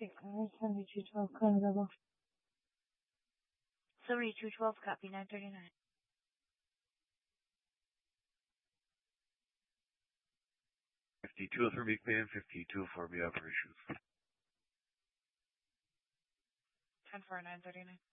Sorry, 212, Colonel Rebel. Sorry, 212, copy 939. 52 for McMahon, 52 for the operations. 10-4, 939.